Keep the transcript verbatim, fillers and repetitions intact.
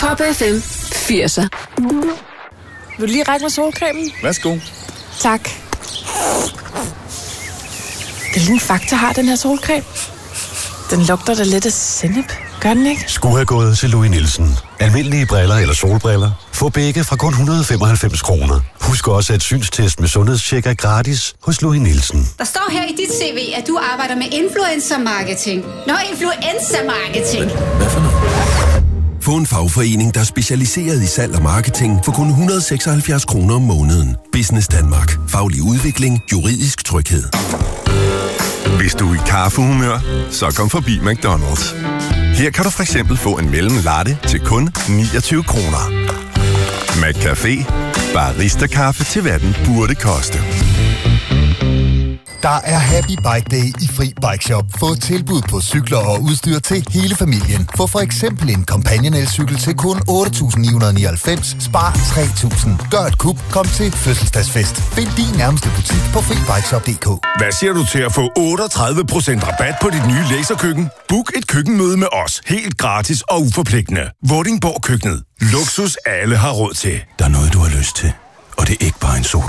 Top F M firser. Vil du lige række mig solcremen? Værsgo. Tak. Det er en Fakta har den her solcreme. Den lugter da lidt af sennep. Gør den ikke? Skulle have gået til Louis Nielsen. Almindelige briller eller solbriller. Få begge fra kun et hundrede og femoghalvfems kroner. Husk også, at synstest med sundhedstjek er gratis hos Louis Nielsen. Der står her i dit C V, at du arbejder med influencer-marketing. Nå, influencer-marketing. Hvad for noget? Få en fagforening, der er specialiseret i salg og marketing for kun et hundrede og seksoghalvfjerds kroner om måneden. Business Danmark. Faglig udvikling. Juridisk tryghed. Hvis du er i kaffehumør, så kom forbi McDonald's. Her kan du for eksempel få en mellemlatte til kun niogtyve kroner. McCafé. Barista-kaffe til hvad den burde koste. Der er Happy Bike Day i Fri Bike Shop. Få tilbud på cykler og udstyr til hele familien. Få for eksempel en Companion elcykel til kun otte tusind ni hundrede og nioghalvfems. Spar tre tusind. Gør et kup. Kom til fødselsdagsfest. Find din nærmeste butik på fri bike shop punktum d k. Hvad siger du til at få otteogtredive procent rabat på dit nye laserkøkken? Book et køkkenmøde med os. Helt gratis og uforpligtende. Vordingborg Køkkenet. Luksus alle har råd til. Der er noget, du har lyst til. Og det er ikke bare en soda.